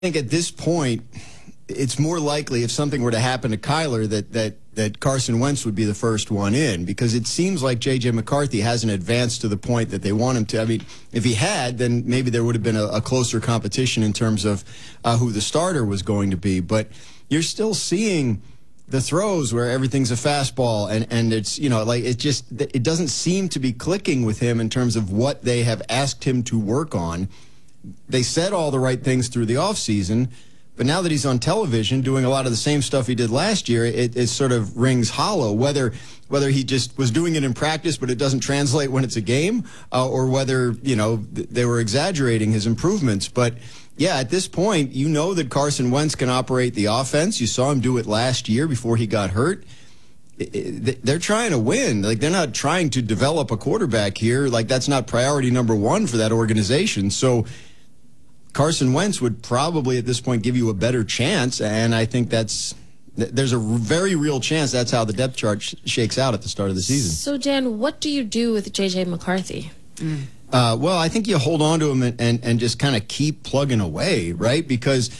think at this point, it's more likely if something were to happen to Kyler that Carson Wentz would be the first one in, because it seems like J.J. McCarthy hasn't advanced to the point that they want him to. I mean, if he had, then maybe there would have been a closer competition in terms of who the starter was going to be. But you're still seeing the throws where everything's a fastball, and it's, like it doesn't seem to be clicking with him in terms of what they have asked him to work on. They said all the right things through the offseason, but now that he's on television doing a lot of the same stuff he did last year, it sort of rings hollow, whether he just was doing it in practice but it doesn't translate when it's a game, or whether, they were exaggerating his improvements. But, yeah, at this point, that Carson Wentz can operate the offense. You saw him do it last year before he got hurt. They're trying to win. Like, they're not trying to develop a quarterback here. Like, that's not priority number one for that organization. So Carson Wentz would probably at this point give you a better chance, and I think there's a very real chance that's how the depth chart shakes out at the start of the season. So, Jan, what do you do with J.J. McCarthy? Well, I think you hold on to him and just kind of keep plugging away, right? Because,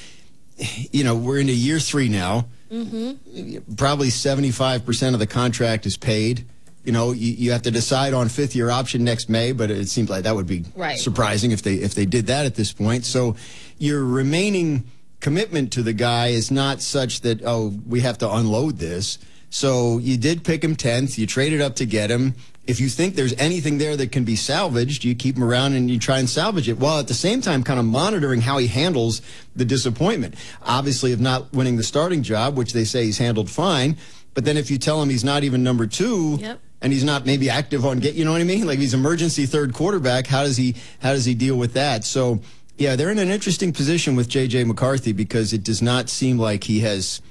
we're into year 3 now. Mm-hmm. Probably 75% of the contract is paid. You have to decide on 5th-year option next May, but it seems like that would be surprising if they did that at this point. So your remaining commitment to the guy is not such that, we have to unload this. So you did pick him 10th. You traded up to get him. If you think there's anything there that can be salvaged, you keep him around and you try and salvage it, while at the same time kind of monitoring how he handles the disappointment. Obviously, of not winning the starting job, which they say he's handled fine. But then if you tell him he's not even number 2, and he's not maybe active on you know what I mean? Like, he's emergency third quarterback. How does he deal with that? So, yeah, they're in an interesting position with J.J. McCarthy, because it does not seem like he's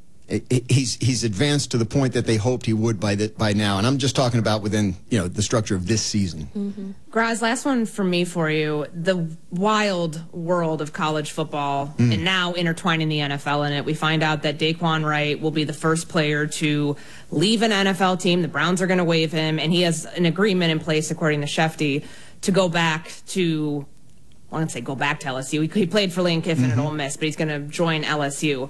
advanced to the point that they hoped he would by now. And I'm just talking about within, the structure of this season. Mm-hmm. Graz, last one for me for you. The wild world of college football and now intertwining the NFL in it. We find out that Daquan Wright will be the first player to leave an NFL team. The Browns are going to waive him, and he has an agreement in place, according to Shefty, to go back to, I want to say go back to LSU. He played for Lane Kiffin at Ole Miss, but he's going to join LSU.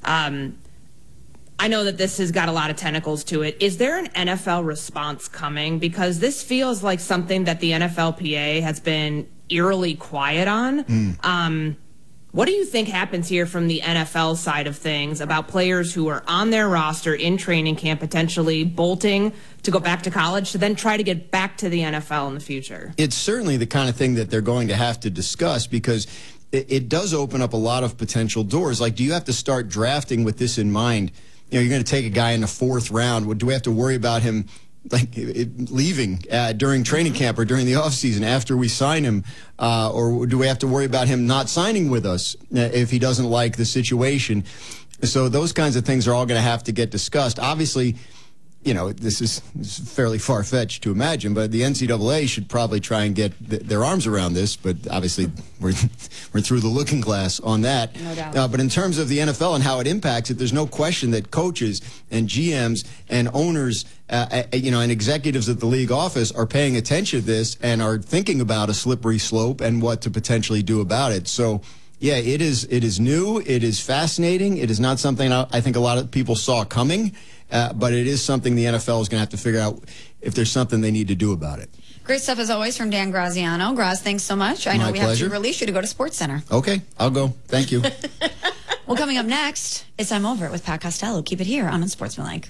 I know that this has got a lot of tentacles to it. Is there an NFL response coming? Because this feels like something that the NFLPA has been eerily quiet on. What do you think happens here from the NFL side of things about players who are on their roster in training camp, potentially bolting to go back to college to then try to get back to the NFL in the future? It's certainly the kind of thing that they're going to have to discuss, because it does open up a lot of potential doors. Like, do you have to start drafting with this in mind? You're going to take a guy in the 4th round. Do we have to worry about him leaving during training camp or during the offseason after we sign him? Or do we have to worry about him not signing with us if he doesn't like the situation? So those kinds of things are all going to have to get discussed. Obviously, this is fairly far-fetched to imagine, but the NCAA should probably try and get their arms around this. But obviously, we're through the looking glass on that. No doubt. But in terms of the NFL and how it impacts it, there's no question that coaches and GMs and owners, and executives at the league office are paying attention to this and are thinking about a slippery slope and what to potentially do about it. So, yeah, it is new. It is fascinating. It is not something I think a lot of people saw coming. But it is something the NFL is going to have to figure out if there's something they need to do about it. Great stuff as always from Dan Graziano. Graz, thanks so much. I know we have to release you to go to SportsCenter. Okay, I'll go. Thank you. Well, coming up next, it's I'm Over It with Pat Costello. Keep it here on Unsportsmanlike.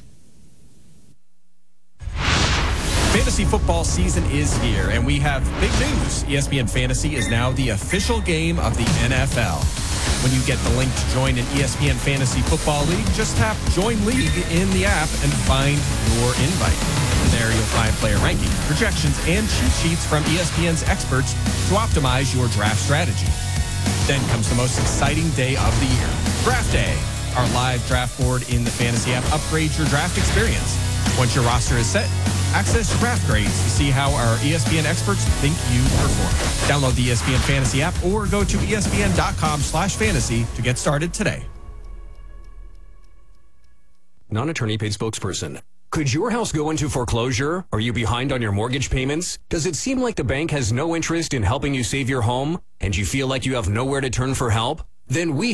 Fantasy football season is here, and we have big news. ESPN Fantasy is now the official game of the NFL. When you get the link to join an ESPN Fantasy Football League, just tap Join League in the app and find your invite. There you'll find player rankings, projections, and cheat sheets from ESPN's experts to optimize your draft strategy. Then comes the most exciting day of the year, Draft Day. Our live draft board in the Fantasy app upgrades your draft experience. Once your roster is set, access draft grades to see how our ESPN experts think you perform. Download the ESPN Fantasy app or go to ESPN.com/fantasy to get started today. Non-attorney paid spokesperson. Could your house go into foreclosure? Are you behind on your mortgage payments? Does it seem like the bank has no interest in helping you save your home? And you feel like you have nowhere to turn for help? Then we